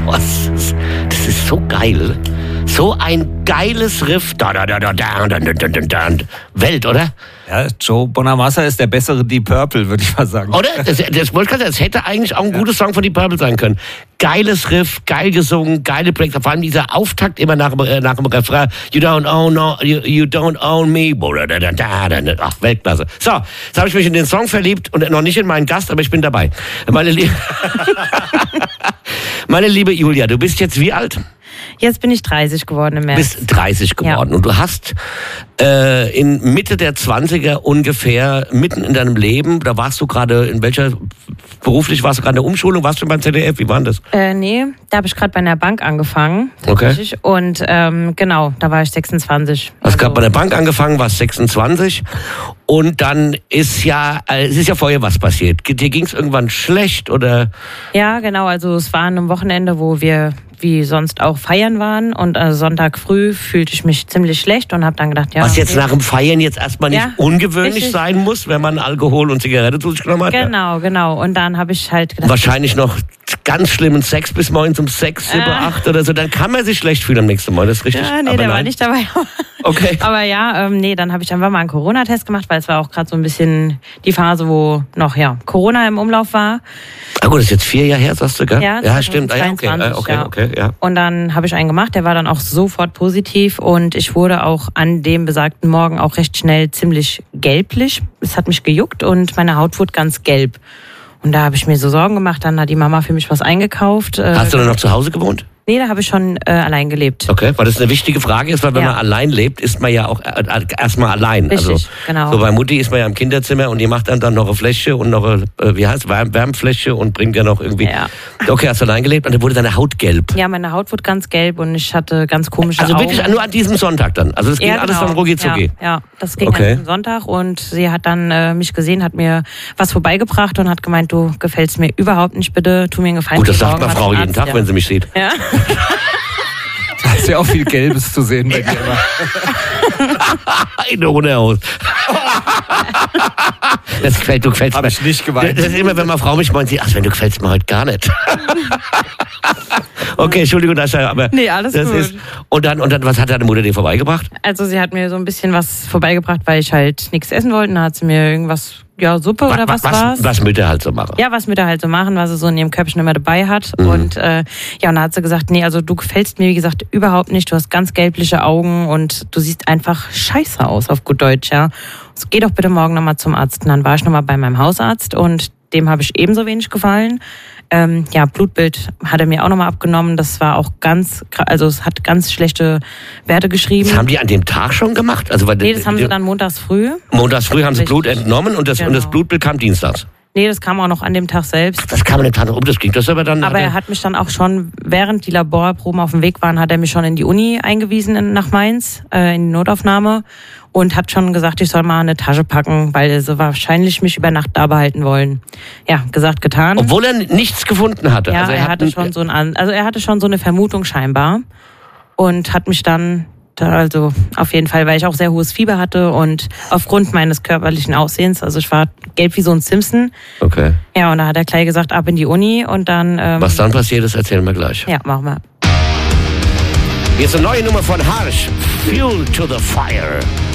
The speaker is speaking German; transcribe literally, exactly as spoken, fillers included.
Was ist, das ist so geil. So ein geiles Riff. Da, da, da, da, da, da, da, da, da. Welt, oder? Ja, Joe Bonamassa ist der bessere Deep Purple, würde ich mal sagen. Oder? Das, das, das hätte eigentlich auch ein gutes Song von Deep Purple sein können. Geiles Riff, geil gesungen, geile Breaks. Vor allem dieser Auftakt immer nach, nach dem Refrain. You don't own, no, you, you don't own me. Ach, Weltklasse. So, jetzt habe ich mich in den Song verliebt und noch nicht in meinen Gast, aber ich bin dabei. Meine, Lie- Meine liebe Julia, du bist jetzt wie alt? Jetzt bin ich dreißig geworden im März. Du bist dreißig geworden Ja. und du hast äh, in Mitte der zwanziger ungefähr, mitten in deinem Leben, da warst du gerade, in welcher, beruflich warst du gerade in der Umschulung, warst du beim Z D F, wie war denn das? Äh, nee, da habe ich gerade bei einer Bank angefangen. Okay. tatsächlich. Und ähm, genau, da war ich sechsundzwanzig. Du hast gerade bei der Bank angefangen, warst sechsundzwanzig und dann ist ja, äh, es ist ja vorher was passiert. Dir ging es irgendwann schlecht oder? Ja, genau, also es war an einem Wochenende, wo wir wie sonst auch feiern waren und äh, Sonntag früh fühlte ich mich ziemlich schlecht und habe dann gedacht, ja. Was jetzt okay. nach dem Feiern jetzt erstmal nicht Ja, ungewöhnlich richtig. sein muss, wenn man Alkohol und Zigarette zu sich genommen hat. Genau, genau. Und dann habe ich halt gedacht, Wahrscheinlich noch ganz schlimmen Sex bis morgens um sechs, sieben, Äh. acht oder so. Dann kann man sich schlecht fühlen am nächsten Mal, das ist richtig. ja, nee, Aber der war nein. nicht dabei. Okay. Aber ja, ähm, nee, dann habe ich einfach mal einen Corona-Test gemacht, weil es war auch gerade so ein bisschen die Phase, wo noch ja Corona im Umlauf war. Ah gut, das ist jetzt vier Jahre her, sagst du, gell? Ja, ja stimmt. Ah, ja, okay, zweitausendzweiundzwanzig, okay, ja. okay, ja. Und dann habe ich einen gemacht, der war dann auch sofort positiv und ich wurde auch an dem besagten Morgen auch recht schnell ziemlich gelblich. Es hat mich gejuckt und meine Haut wurde ganz gelb. Und da habe ich mir so Sorgen gemacht, dann hat die Mama für mich was eingekauft. Hast du dann noch zu Hause gewohnt? Nee, da habe ich schon äh, allein gelebt. Okay, weil das eine wichtige Frage ist, weil wenn Ja. man allein lebt, ist man ja auch äh, erstmal allein. Richtig, also, genau. So bei Mutti ist man ja im Kinderzimmer und die macht dann, dann noch eine Fläche und noch eine, äh, wie heißt Wärm, Wärmfläche und bringt ja noch irgendwie. Ja. Okay, hast du allein gelebt und dann wurde deine Haut gelb. Ja, meine Haut wurde ganz gelb und ich hatte ganz komische Also Augen. wirklich nur an diesem Sonntag dann. Also das ging Ja, alles genau. dann rucki zucki. Ja, ja, das ging Okay. an diesem Sonntag und sie hat dann äh, mich gesehen, hat mir was vorbeigebracht und hat gemeint, du gefällst mir überhaupt nicht, bitte tu mir einen Gefallen. Gut, das geh sagt morgen eine mal Frau zum jeden Arzt, Tag, ja. wenn sie mich sieht. Ja. Da ist ja auch viel Gelbes zu sehen bei dir immer. In der Unterhose. Das gefällt, du gefällst Hab mir. ich nicht geweint. Das ist immer, wenn man Frau mich meint, sie, ach, wenn du gefällst mir heute gar nicht. Okay, Entschuldigung, das ist ja, aber. Nee, alles das gut. Ist, und dann, und dann, was hat deine Mutter dir vorbeigebracht? Also sie hat mir so ein bisschen was vorbeigebracht, weil ich halt nichts essen wollte. Dann hat sie mir irgendwas, ja, Suppe oder was, was, war's? was Mütter halt so machen. Ja, was Mütter halt so machen, was sie so in ihrem Köpfchen immer dabei hat. Mhm. Und äh, ja, und dann hat sie gesagt, nee, also du gefällst mir, wie gesagt, überhaupt nicht. Du hast ganz gelbliche Augen und du siehst einfach scheiße aus, auf gut Deutsch, ja. So, geh doch bitte morgen nochmal zum Arzt. Und dann war ich nochmal bei meinem Hausarzt und dem habe ich ebenso wenig gefallen. Ähm, ja, Blutbild hat er mir auch nochmal abgenommen. Das war auch ganz, also es hat ganz schlechte Werte geschrieben. Das haben die an dem Tag schon gemacht? Also, weil Nee, das haben sie dann montags früh. Montags früh haben sie Richtig. Blut entnommen und das, und das Genau. Blutbild kam dienstags. Nee, das kam auch noch an dem Tag selbst. Das kam an dem Tag noch um, das ging das aber dann. Aber er hat mich dann auch schon, während die Laborproben auf dem Weg waren, hat er mich schon in die Uni eingewiesen in, nach Mainz, äh, in die Notaufnahme und hat schon gesagt, ich soll mal eine Tasche packen, weil sie wahrscheinlich mich über Nacht da behalten wollen. Ja, gesagt, getan. Obwohl er nichts gefunden hatte. ja, also er, hat hatte ein- schon so ein, An- also er hatte schon so eine Vermutung scheinbar und hat mich dann, da also auf jeden Fall, weil ich auch sehr hohes Fieber hatte und aufgrund meines körperlichen Aussehens, also ich war gelb wie so ein Simpson. Okay. Ja, und da hat er gleich gesagt, ab in die Uni und dann... Ähm, Was dann passiert ist, erzählen wir gleich. Ja, machen wir. Jetzt eine neue Nummer von Harsh. Fuel to the Fire.